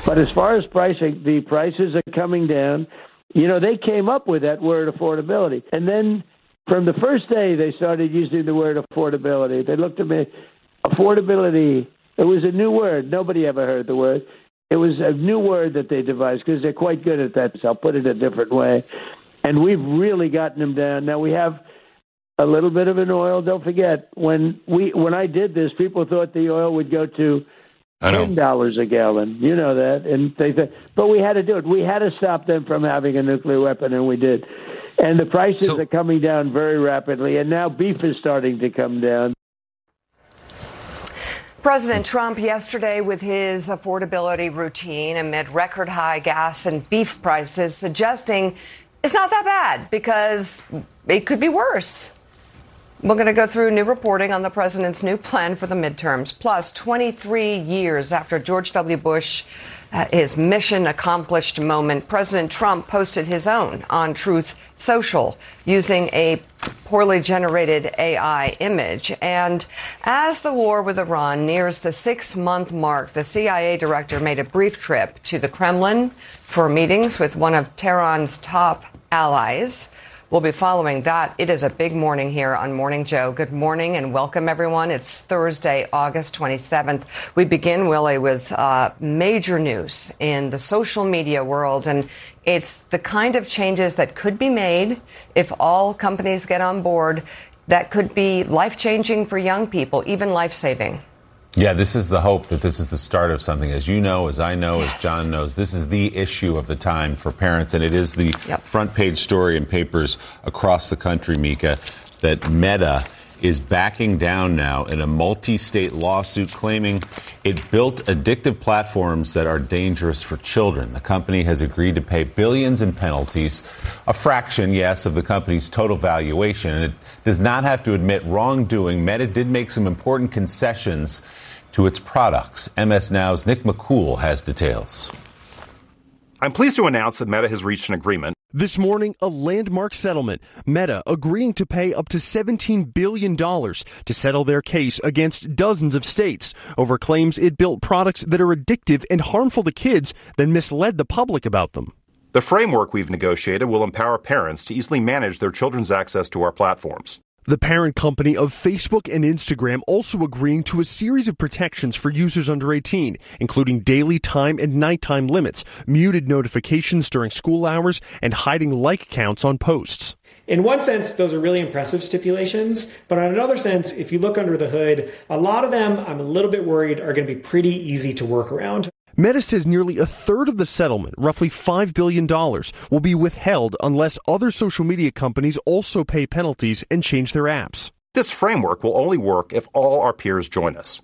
But as far as pricing, the prices are coming down. They came up with that word affordability. And then from the first day they started using the word affordability, they looked at me, affordability, it was a new word. Nobody ever heard the word. It was a new word that they devised because they're quite good at that. So I'll put it a different way. And we've really gotten them down. Now we have a little bit of an oil. Don't forget, when I did this, people thought the oil would go to $10 a gallon. You know that. And but we had to do it. We had to stop them from having a nuclear weapon, and we did. And the prices are coming down very rapidly, and now beef is starting to come down. President Trump yesterday with his affordability routine amid record high gas and beef prices, suggesting it's not that bad because it could be worse. We're going to go through new reporting on the president's new plan for the midterms. Plus, 23 years after George W. Bush, his mission accomplished moment, President Trump posted his own on Truth Social using a poorly generated AI image. And as the war with Iran nears the 6-month mark, the CIA director made a brief trip to the Kremlin for meetings with one of Tehran's top allies. We'll be following that. It is a big morning here on Morning Joe. Good morning and welcome, everyone. It's Thursday, August 27th. We begin, Willie, with major news in the social media world. And it's the kind of changes that could be made if all companies get on board that could be life-changing for young people, even life-saving. Yeah, this is the hope that this is the start of something. As you know, as I know, as John knows, this is the issue of the time for parents. And it is the front page story in papers across the country, Mika, that Meta is backing down now in a multi-state lawsuit claiming it built addictive platforms that are dangerous for children. The company has agreed to pay billions in penalties, a fraction, yes, of the company's total valuation. And it does not have to admit wrongdoing. Meta did make some important concessions to its products. MS Now's Nick McCool has details. I'm pleased to announce that Meta has reached an agreement. This morning, a landmark settlement, Meta agreeing to pay up to $17 billion to settle their case against dozens of states over claims it built products that are addictive and harmful to kids, then misled the public about them. The framework we've negotiated will empower parents to easily manage their children's access to our platforms. The parent company of Facebook and Instagram also agreeing to a series of protections for users under 18, including daily time and nighttime limits, muted notifications during school hours, and hiding like counts on posts. In one sense, those are really impressive stipulations, but in another sense, if you look under the hood, a lot of them, I'm a little bit worried, are going to be pretty easy to work around. Meta says nearly a third of the settlement, roughly $5 billion, will be withheld unless other social media companies also pay penalties and change their apps. This framework will only work if all our peers join us.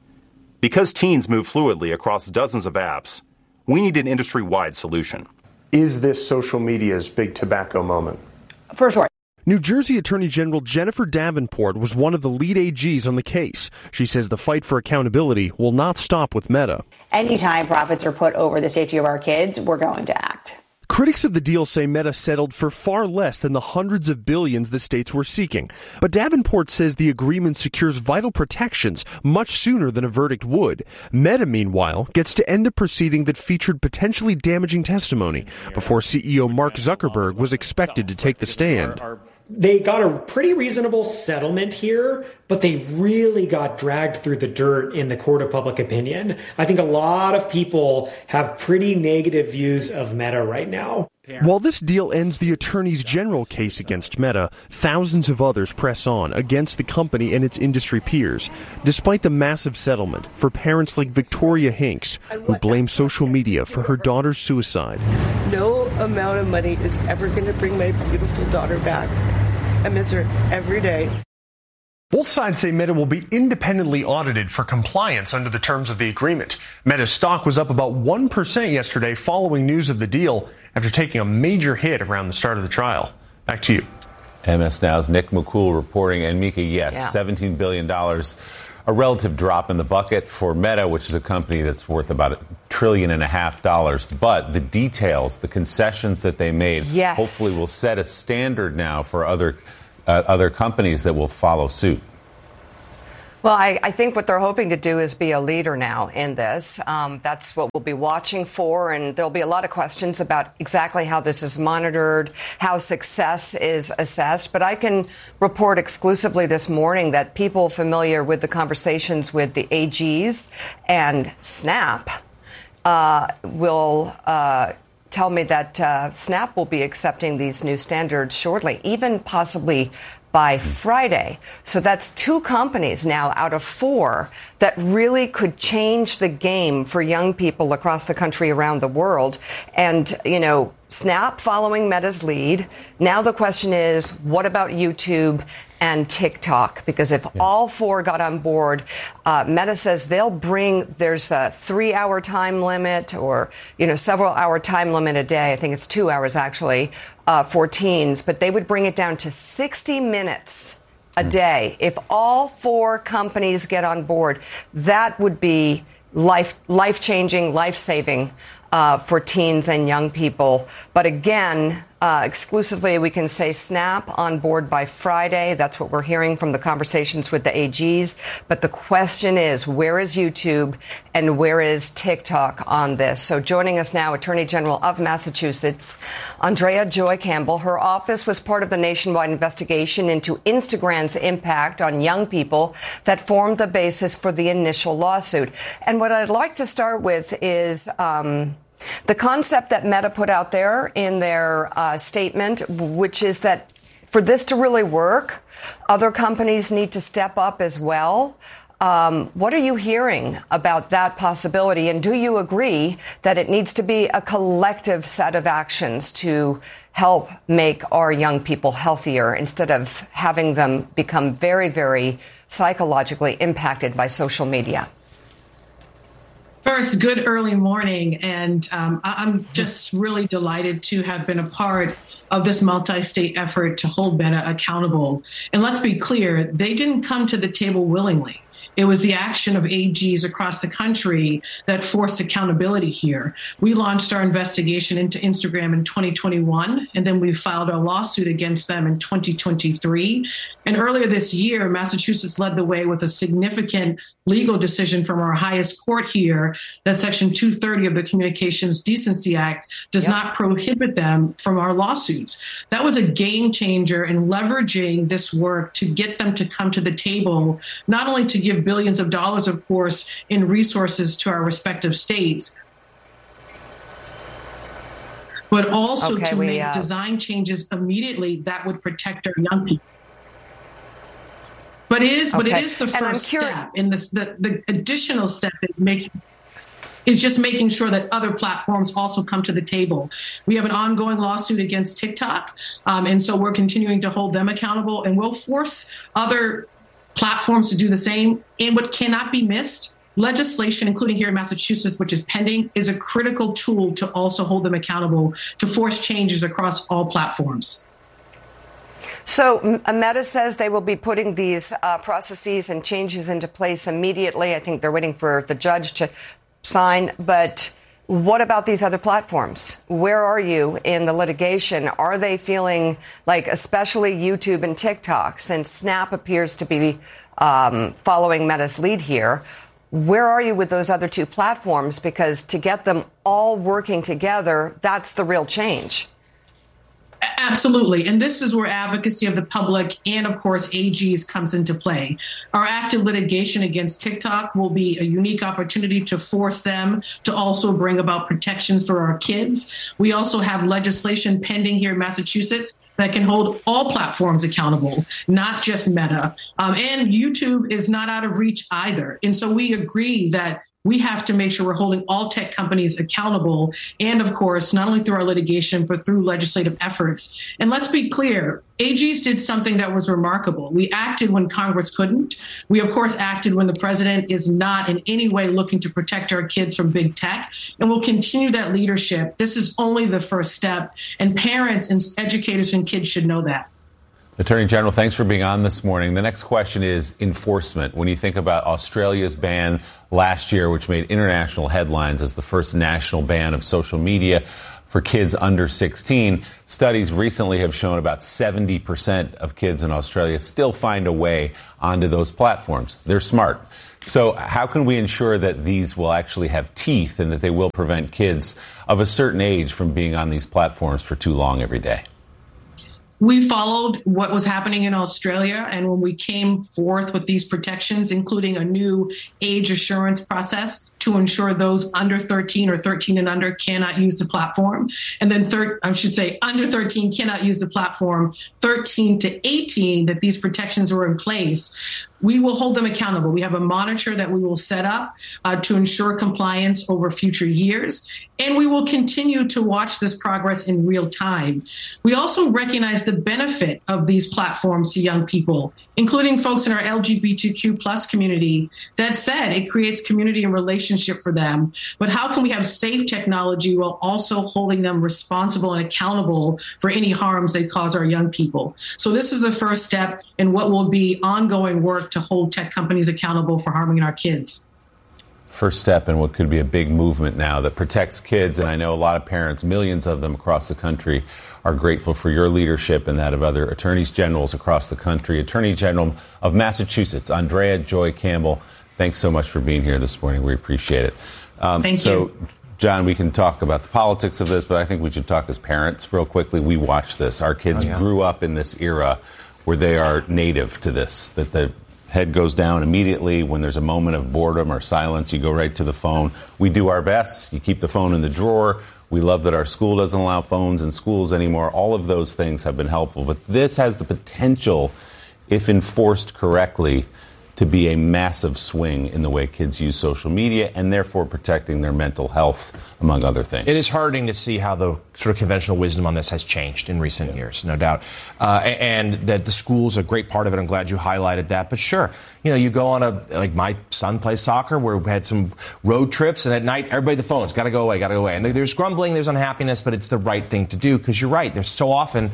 Because teens move fluidly across dozens of apps, we need an industry-wide solution. Is this social media's big tobacco moment? For sure. New Jersey Attorney General Jennifer Davenport was one of the lead AGs on the case. She says the fight for accountability will not stop with Meta. Anytime profits are put over the safety of our kids, we're going to act. Critics of the deal say Meta settled for far less than the hundreds of billions the states were seeking. But Davenport says the agreement secures vital protections much sooner than a verdict would. Meta, meanwhile, gets to end a proceeding that featured potentially damaging testimony before CEO Mark Zuckerberg was expected to take the stand. They got a pretty reasonable settlement here, but they really got dragged through the dirt in the court of public opinion. I think a lot of people have pretty negative views of Meta right now. While this deal ends the Attorney's General case against Meta, thousands of others press on against the company and its industry peers. Despite the massive settlement, for parents like Victoria Hinks, who blame social media for her daughter's suicide. No amount of money is ever going to bring my beautiful daughter back. I miss her every day. Both sides say Meta will be independently audited for compliance under the terms of the agreement. Meta's stock was up about 1% yesterday following news of the deal after taking a major hit around the start of the trial. Back to you. MS Now's Nick McCool reporting. And Mika, yes, $17 billion, a relative drop in the bucket for Meta, which is a company that's worth about $1.5 trillion. But the details, the concessions that they made, hopefully will set a standard now for other companies that will follow suit. Well, I think what they're hoping to do is be a leader now in this. That's what we'll be watching for. And there'll be a lot of questions about exactly how this is monitored, how success is assessed. But I can report exclusively this morning that people familiar with the conversations with the AGs and Snap will tell me that Snap will be accepting these new standards shortly, even possibly by Friday. So that's 2 companies now out of 4 that really could change the game for young people across the country, around the world. And, Snap following Meta's lead. Now the question is, what about YouTube and TikTok? Because if all 4 got on board, Meta says there's a 3-hour time limit or, several hour time limit a day. I think it's 2 hours actually, for teens, but they would bring it down to 60 minutes a day. If all 4 companies get on board, that would be life-changing, life-saving for teens and young people. But again, exclusively, we can say Snap on board by Friday. That's what we're hearing from the conversations with the AGs. But the question is, where is YouTube and where is TikTok on this? So joining us now, Attorney General of Massachusetts, Andrea Joy Campbell. Her office was part of the nationwide investigation into Instagram's impact on young people that formed the basis for the initial lawsuit. And what I'd like to start with is the concept that Meta put out there in their statement, which is that for this to really work, other companies need to step up as well. What are you hearing about that possibility? And do you agree that it needs to be a collective set of actions to help make our young people healthier instead of having them become very, very psychologically impacted by social media? First, good early morning, and I'm just really delighted to have been a part of this multi-state effort to hold Meta accountable. And let's be clear, they didn't come to the table willingly. It was the action of AGs across the country that forced accountability here. We launched our investigation into Instagram in 2021, and then we filed our lawsuit against them in 2023. And earlier this year, Massachusetts led the way with a significant legal decision from our highest court here that Section 230 of the Communications Decency Act does not prohibit them from our lawsuits. That was a game changer in leveraging this work to get them to come to the table, not only to give billions of dollars, of course, in resources to our respective states, but also to make design changes immediately that would protect our young people. But it is the first step. And the additional step is just making sure that other platforms also come to the table. We have an ongoing lawsuit against TikTok, and so we're continuing to hold them accountable, and we'll force other platforms to do the same. And what cannot be missed, legislation, including here in Massachusetts, which is pending, is a critical tool to also hold them accountable, to force changes across all platforms. So Meta says they will be putting these processes and changes into place immediately. I think they're waiting for the judge to sign. But what about these other platforms? Where are you in the litigation? Are they feeling like, especially YouTube and TikTok, since Snap appears to be following Meta's lead here, where are you with those other 2 platforms? Because to get them all working together, that's the real change. Absolutely. And this is where advocacy of the public and, of course, AGs comes into play. Our active litigation against TikTok will be a unique opportunity to force them to also bring about protections for our kids. We also have legislation pending here in Massachusetts that can hold all platforms accountable, not just Meta. And YouTube is not out of reach either. And so we agree that we have to make sure we're holding all tech companies accountable. And of course, not only through our litigation, but through legislative efforts. And let's be clear, AGs did something that was remarkable. We acted when Congress couldn't. We, of course, acted when the president is not in any way looking to protect our kids from big tech. And we'll continue that leadership. This is only the first step. And parents and educators and kids should know that. Attorney General, thanks for being on this morning. The next question is enforcement. When you think about Australia's ban last year, which made international headlines as the first national ban of social media for kids under 16. Studies recently have shown about 70% of kids in Australia still find a way onto those platforms. They're smart. So how can we ensure that these will actually have teeth and that they will prevent kids of a certain age from being on these platforms for too long every day? We followed what was happening in Australia, and when we came forth with these protections, including a new age assurance process to ensure those under 13 or 13 and under cannot use the platform, and then under 13 cannot use the platform, 13 to 18, that these protections were in place, we will hold them accountable. We have a monitor that we will set up to ensure compliance over future years, and we will continue to watch this progress in real time. We also recognize the benefit of these platforms to young people, including folks in our LGBTQ plus community. That said, it creates community and relationship for them. But how can we have safe technology while also holding them responsible and accountable for any harms they cause our young people? So this is the first step in what will be ongoing work to hold tech companies accountable for harming our kids. First step in what could be a big movement now that protects kids. And I know a lot of parents, millions of them across the country, are grateful for your leadership and that of other attorneys generals across the country. Attorney General of Massachusetts, Andrea Joy Campbell, thanks so much for being here this morning. We appreciate it. Thank you. John, we can talk about the politics of this, but I think we should talk as parents real quickly. We watch this. Our kids grew up in this era where they are native to this, that the head goes down immediately. When there's a moment of boredom or silence, you go right to the phone. We do our best. You keep the phone in the drawer. We love that our school doesn't allow phones in schools anymore. All of those things have been helpful. But this has the potential, if enforced correctly, to be a massive swing in the way kids use social media and therefore protecting their mental health, among other things. It is heartening to see how the sort of conventional wisdom on this has changed in recent years, no doubt. And that the school's a great part of it. I'm glad you highlighted that. But sure, you go on like my son plays soccer where we had some road trips, and at night, everybody, the phone's got to go away. And there's grumbling, there's unhappiness, but it's the right thing to do because you're right. There's so often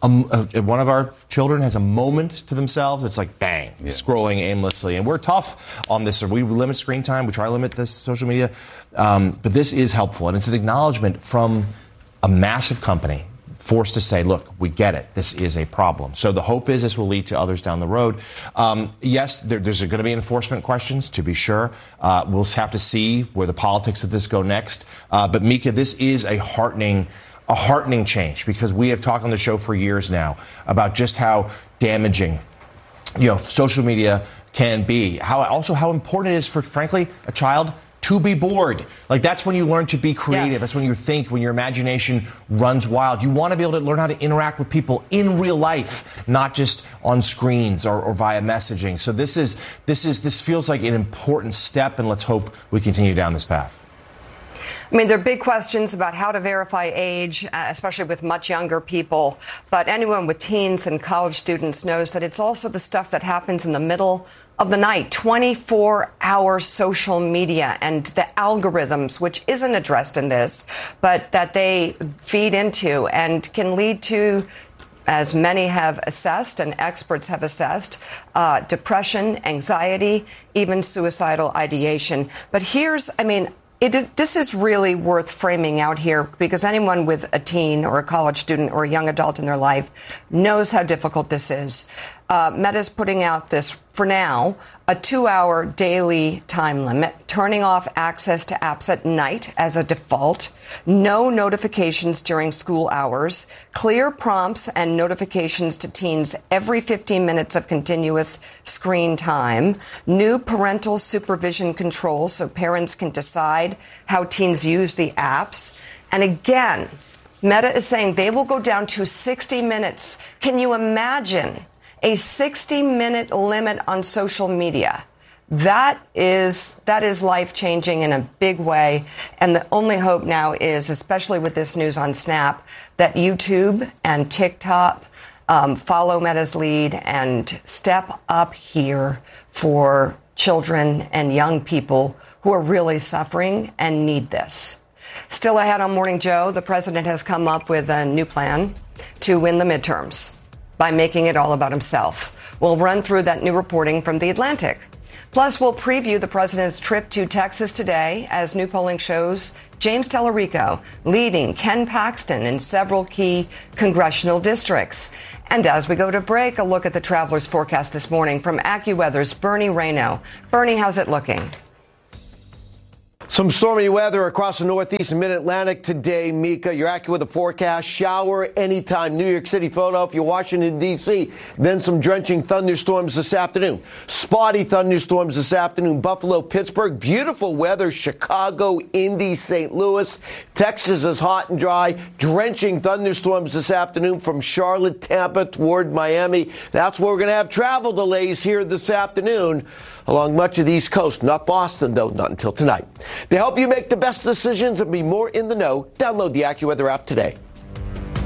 one of our children has a moment to themselves. It's like, bang, scrolling aimlessly. And we're tough on this. We limit screen time. We try to limit this social media. But this is helpful. And it's an acknowledgement from a massive company forced to say, look, we get it. This is a problem. So the hope is this will lead to others down the road. Yes, there's going to be enforcement questions, to be sure. We'll have to see where the politics of this go next. But Mika, this is a heartening change because we have talked on the show for years now about just how damaging, social media can be. How important it is for, frankly, a child to be bored. Like that's when you learn to be creative. Yes. That's when you think, when your imagination runs wild. You want to be able to learn how to interact with people in real life, not just on screens or via messaging. So this feels like an important step, and let's hope we continue down this path. I mean, there are big questions about how to verify age, especially with much younger people. But anyone with teens and college students knows that it's also the stuff that happens in the middle of the night, 24-hour social media and the algorithms, which isn't addressed in this, but that they feed into and can lead to, as many have assessed and experts have assessed, depression, anxiety, even suicidal ideation. But this is really worth framing out here because anyone with a teen or a college student or a young adult in their life knows how difficult this is. Meta's putting out this, for now, a 2-hour daily time limit, turning off access to apps at night as a default, no notifications during school hours, clear prompts and notifications to teens every 15 minutes of continuous screen time, new parental supervision controls so parents can decide how teens use the apps. And again, Meta is saying they will go down to 60 minutes. Can you imagine a 60-minute limit on social media? That is life-changing in a big way. And the only hope now is, especially with this news on Snap, that YouTube and TikTok follow Meta's lead and step up here for children and young people who are really suffering and need this. Still ahead on Morning Joe, the president has come up with a new plan to win the midterms by making it all about himself. We'll run through that new reporting from The Atlantic. Plus, we'll preview the president's trip to Texas today as new polling shows James Tallarico leading Ken Paxton in several key congressional districts. And as we go to break, a look at the traveler's forecast this morning from AccuWeather's Bernie Rayno. Bernie, how's it looking? Some stormy weather across the Northeast and Mid-Atlantic today, Mika. Your AccuWeather forecast, shower anytime. New York City, Philadelphia, Washington, D.C. Then some drenching thunderstorms this afternoon. Spotty thunderstorms this afternoon. Buffalo, Pittsburgh. Beautiful weather. Chicago, Indy, St. Louis. Texas is hot and dry. Drenching thunderstorms this afternoon from Charlotte, Tampa toward Miami. That's where we're going to have travel delays here this afternoon along much of the East Coast. Not Boston, though. Not until tonight. To help you make the best decisions and be more in the know, download the AccuWeather app today.